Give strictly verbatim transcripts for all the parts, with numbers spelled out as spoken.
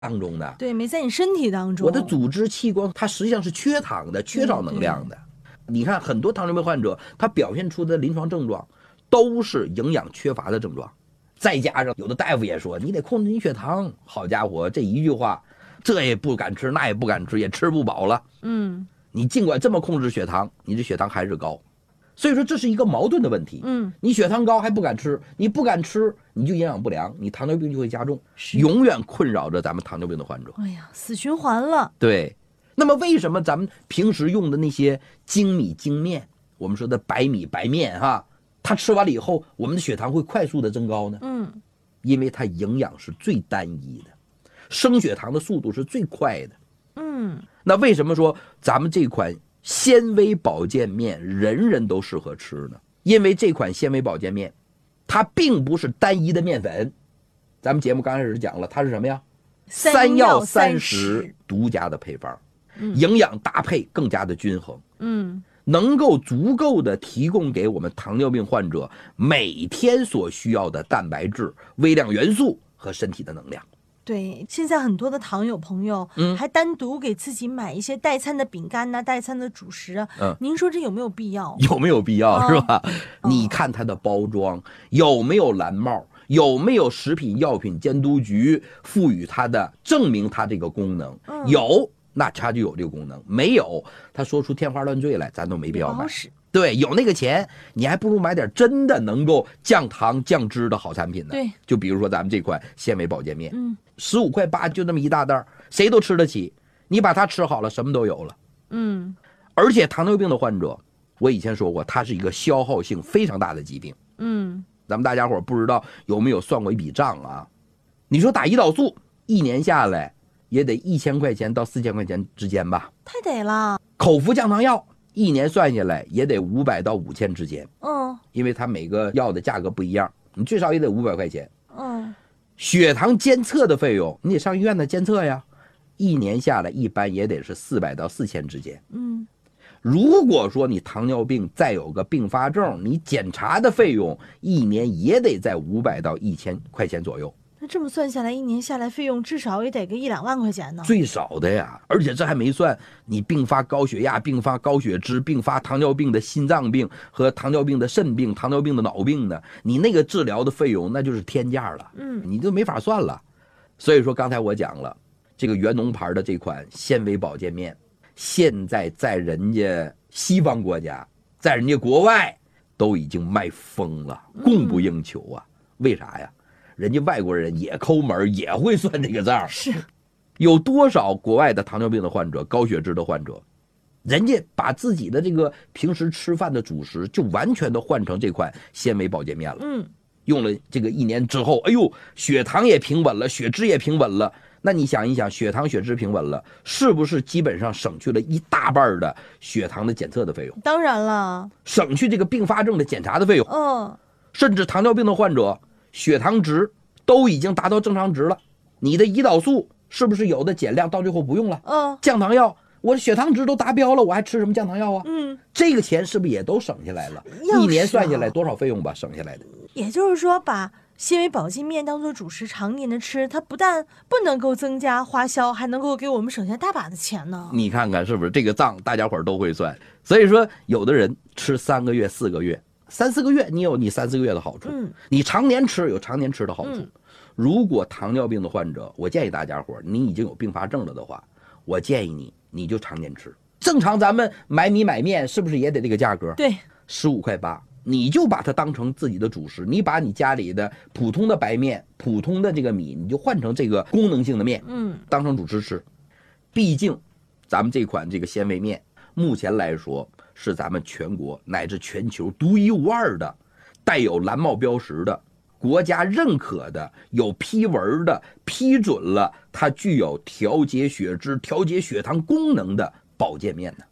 当中的， 对，没在你身体当中。 我的组织器官它实际上是缺糖的，缺少能量的。你看很多糖尿病患者，他表现出的临床症状都是营养缺乏的症状，再加上有的大夫也说你得控制你血糖，好家伙，这一句话，这也不敢吃，那也不敢吃，也吃不饱了。 嗯， 你尽管这么控制血糖，你这血糖还是高。所以说这是一个矛盾的问题。 嗯， 你血糖高还不敢吃，你不敢吃，你就营养不良，你糖尿病就会加重，永远困扰着咱们糖尿病的患者。 哎呀，死循环了。 对，那么为什么咱们平时用的那些精米精面，我们说的白米白面哈，它吃完了以后，我们的血糖会快速的增高呢？ 嗯， 因为它营养是最单一的，升血糖的速度是最快的。 嗯， 那为什么说咱们这款纤维保健面人人都适合吃呢？因为这款纤维保健面它并不是单一的面粉，咱们节目刚开始讲了，它是什么呀？三药三食独家的配方，营养搭配更加的均衡， 嗯， 能够足够的提供给我们糖尿病患者每天所需要的蛋白质、微量元素和身体的能量。 对，现在很多的糖友朋友，嗯，还单独给自己买一些代餐的饼干呐、啊、代餐的主食啊，嗯，您说这有没有必要？ 有没有必要、哦、是吧？哦、你看它的包装有没有蓝帽，有没有食品药品监督局赋予它的证明它这个功能？嗯、有，那它就有这个功能；没有，他说出天花乱坠来，咱都没必要买。对，有那个钱，你还不如买点真的能够降糖降脂的好产品呢。 对， 就比如说咱们这款纤维保健面， 嗯， 十五块八就那么一大袋，谁都吃得起。你把它吃好了，什么都有了。 嗯， 而且糖尿病的患者，我以前说过，它是一个消耗性非常大的疾病。 嗯， 咱们大家伙不知道有没有算过一笔账啊？你说打胰岛素一年下来也得一千块钱到四千块钱之间吧？ 太得了。 口服降糖药。一年算下来也得五百到五千之间， 嗯， 因为它每个药的价格不一样，你最少也得五百块钱。 嗯， 血糖监测的费用，你得上医院的监测呀，一年下来一般也得是四百到四千之间。 嗯， 如果说你糖尿病再有个并发症，你检查的费用一年也得在五百到一千块钱左右。 那这么算下来，一年下来费用至少也得个一两万块钱呢， 最少的呀。而且这还没算你并发高血压、并发高血脂、并发糖尿病的心脏病和糖尿病的肾病、糖尿病的脑病呢，你那个治疗的费用那就是天价了， 嗯， 你就没法算了。所以说刚才我讲了，这个元农牌的这款纤维保健面，现在在人家西方国家，在人家国外都已经卖疯了，供不应求啊。嗯、为啥呀？人家外国人也抠门，也会算这个账。 是， 有多少国外的糖尿病的患者、高血脂的患者，人家把自己的这个平时吃饭的主食就完全的换成这款纤维保健面了。 嗯， 用了这个一年之后，哎呦，血糖也平稳了，血脂也平稳了。那你想一想，血糖、血脂平稳了，是不是基本上省去了一大半的血糖的检测的费用？ 当然了， 省去这个并发症的检查的费用。 嗯， 甚至糖尿病的患者。血糖值都已经达到正常值了，你的胰岛素是不是有的减量到最后不用了？ 嗯， 降糖药，我的血糖值都达标了，我还吃什么降糖药啊？ 嗯， 这个钱是不是也都省下来了？ 啊、 一年算下来多少费用吧，省下来的。 也就是说，把纤维保健面当做主食常年的吃，它不但不能够增加花销，还能够给我们省下大把的钱呢。 你看看是不是这个账大家伙都会算？所以说，有的人吃三个月、四个月。三四个月你有你三四个月的好处， 嗯， 你常年吃有常年吃的好处。嗯、如果糖尿病的患者，我建议大家伙，你已经有并发症了的话，我建议你你就常年吃。正常咱们买米买面是不是也得这个价格？ 对， 十五块八，你就把它当成自己的主食，你把你家里的普通的白面、普通的这个米，你就换成这个功能性的面， 嗯， 当成主食吃。毕竟，咱们这款这个纤维面，目前来说。是咱们全国乃至全球独一无二的，带有蓝帽标识的，国家认可的，有批文的，批准了它具有调节血脂、调节血糖功能的保健面呢。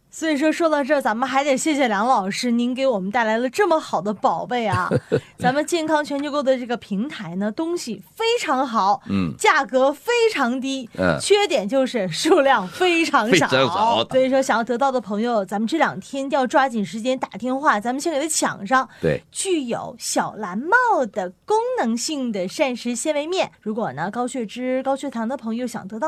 所以说说到这儿，咱们还得谢谢梁老师，您给我们带来了这么好的宝贝啊！咱们健康全球购的这个平台呢，东西非常好， 嗯， 价格非常低， 嗯， 缺点就是数量非常少。 非常少所以说，想要得到的朋友，咱们这两天要抓紧时间打电话，咱们先给他抢上。 对， 具有小蓝帽的功能性的膳食纤维面，如果呢高血脂、高血糖的朋友想得到。